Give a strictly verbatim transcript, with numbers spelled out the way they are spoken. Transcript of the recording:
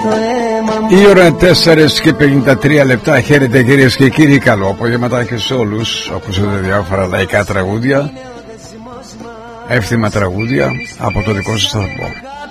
Η ώρα είναι τέσσερα και πενήντα τρία λεπτά. Χαίρετε κυρίες και κύριοι, καλό απόγευμα και σε όλους. Ακούσατε διάφορα λαϊκά τραγούδια, εύθυμα τραγούδια από το δικό σας σταθμό.